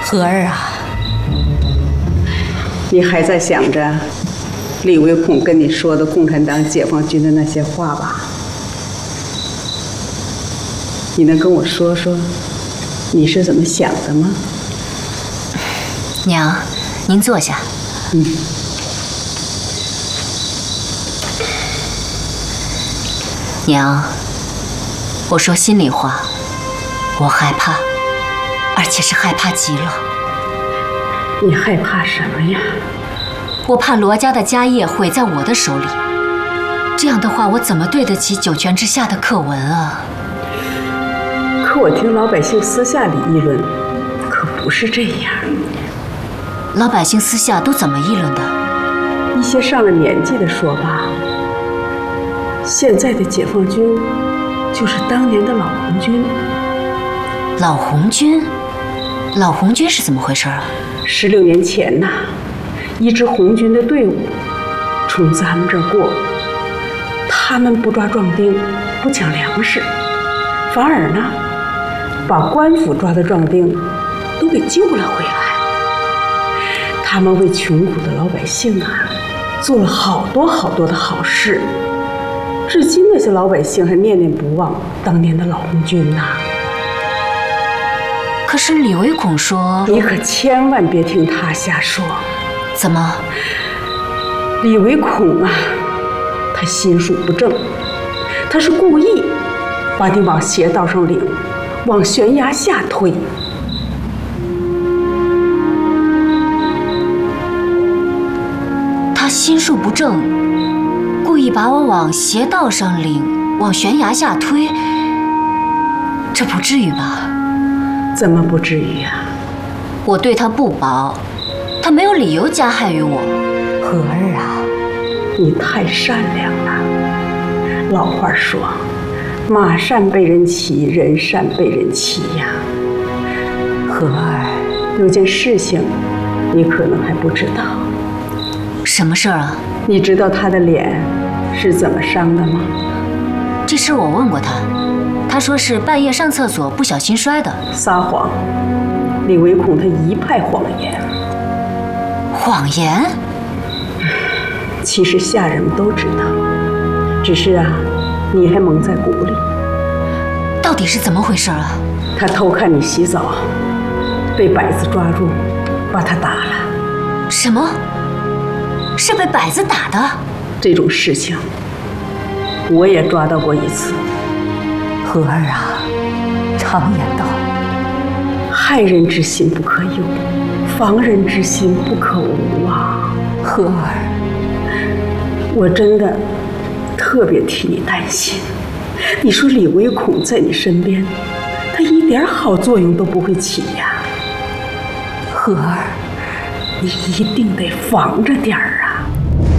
和儿啊， 你还在想着李维孔跟你说的共产党解放军的那些话吧？你能跟我说说你是怎么想的吗？ 娘，您坐下。娘，我说心里话，我害怕，而且是害怕极了。 你害怕什么呀？ 我怕罗家的家业毁在我的手里，这样的话，我怎么对得起九泉之下的课文啊？ 可我听老百姓私下里议论，可不是这样。 老百姓私下都怎么议论的？ 一些上了年纪的说吧，现在的解放军就是当年的老红军。 老红军？老红军是怎么回事啊 ？16年前呐，一支红军的队伍从咱们这儿过，他们不抓壮丁，不抢粮食，反而呢，把官府抓的壮丁都给救了回来。他们为穷苦的老百姓啊，做了好多好多的好事，至今那些老百姓还念念不忘当年的老红军呐。 可是李维孔说， 你可千万别听他瞎说。 怎么？ 李维孔啊，他心术不正，他是故意把你往邪道上领，往悬崖下推。 他心术不正，故意把我往邪道上领，往悬崖下推，这不至于吧？ 怎么不至于啊？ 我对他不薄，他没有理由加害于我。和儿啊， 你太善良了。老话说，马善被人骑，人善被人欺呀。和儿，有件事情你可能还不知道。 什么事儿啊？ 你知道他的脸是怎么伤的吗？ 这事我问过他，他说是半夜上厕所不小心摔的。 撒谎！李维孔他一派谎言。 谎言？ 其实下人们都知道，只是啊，你还蒙在鼓里。 到底是怎么回事啊？ 他偷看你洗澡，被摆子抓住，把他打了。 什么？是被摆子打的？ 这种事情我也抓到过一次。 和儿啊，常言道， 害人之心不可有，防人之心不可无啊。 和儿， 我真的特别替你担心。你说李维孔在你身边，他一点好作用都不会起呀。和儿，你一定得防着点儿。